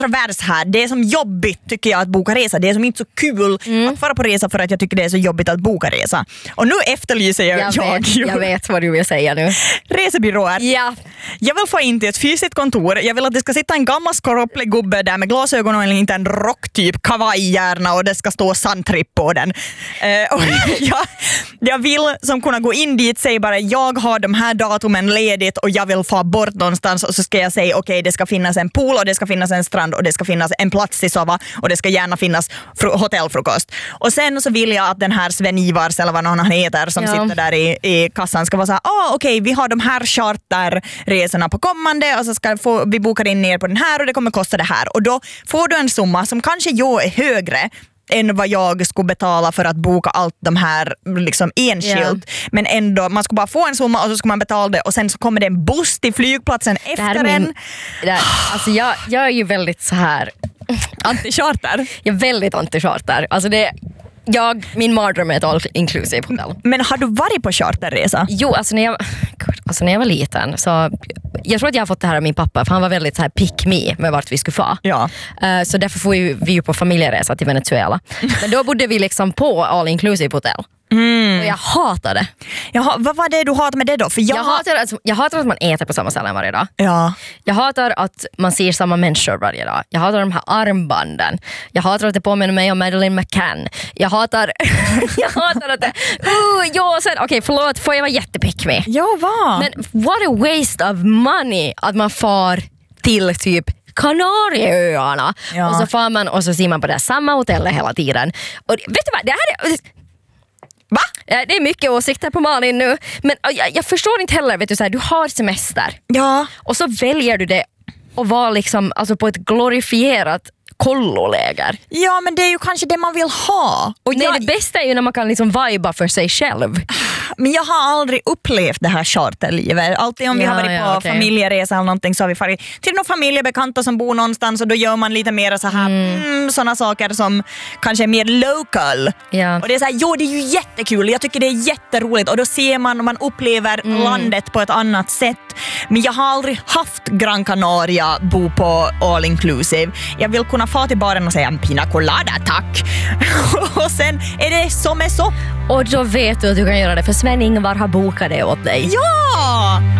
här. Det är som jobbigt tycker jag att boka resa. Det är som inte så kul att fara på resa för att jag tycker det är så jobbigt att boka resa. Och nu efterlyser jag vet vad du vill säga nu. Resebyråer. Ja. Jag vill få in till ett fysiskt kontor. Jag vill att det ska sitta en gammal skropplig gubbe där med glasögon och en liten rocktyp kavajhjärna och det ska stå sandtripp på den. Och jag vill som kunna gå in dit, säga bara jag har de här datumen ledigt och jag vill få bort någonstans och så ska jag säga okej, det ska finnas en pool och det ska finnas en strand och det ska finnas en plats i sova och det ska gärna finnas hotellfrukost. Och sen så vill jag att den här Sven Ivars eller vad han heter som sitter där i kassan ska vara så här, okej, vi har de här charterresorna på kommande och så ska vi boka in ner på den här och det kommer kosta det här. Och då får du en summa som kanske är högre än vad jag skulle betala för att boka allt de här liksom enskilt. Men ändå, man ska bara få en summa och så ska man betala det och sen så kommer det en buss till flygplatsen efter en. Alltså jag är ju väldigt så här anti-charter. Jag är väldigt anti-charter. Alltså min mardröm är ett all-inclusive hotell. Men har du varit på charterresa? Jo, alltså när jag var liten så jag tror att jag har fått det här av min pappa för han var väldigt så här pick me med vart vi skulle få. Ja. Så därför får vi ju på familjeresa till Venezuela. Men då bodde vi liksom på all-inclusive hotell. Och jag hatade det. Jaha, vad var det du hatade med det då? För jag hatar att man äter på samma ställen varje dag. Ja. Jag hatar att man ser samma människor varje dag. Jag hatar de här armbanden. Jag hatar att det påminner mig om Madeleine McCann. Jag hatar att det... Okej, förlåt, får jag vara jättepick med? Ja, vad? Men what a waste of money att man far till typ Kanarieöarna. Ja. Och så far man och så ser man på det samma hotellet hela tiden. Och vet du vad, det här är... Va? Det är mycket åsikter på Malin nu. Men jag förstår inte heller, vet du, så här, du har semester. Ja. Och så väljer du det och vara liksom, alltså på ett glorifierat kolloläger. Ja, men det är ju kanske det man vill ha. Och det bästa är ju när man kan liksom viba för sig själv. Men jag har aldrig upplevt det här charterlivet. Alltid om vi har varit på familjeresa eller någonting så har vi farit till några familjebekanta som bor någonstans och då gör man lite mer så här såna saker som kanske är mer local. Ja. Och det är så här, det är ju jättekul. Jag tycker det är jätteroligt och då ser man och man upplever landet på ett annat sätt. Men jag har aldrig haft Gran Canaria bo på all inclusive. Jag vill kunna få till baren och säga en pina colada, tack. Och sen är det som är så. Och då vet du att du kan göra det för Sven Ingvar har bokat det åt dig. Ja!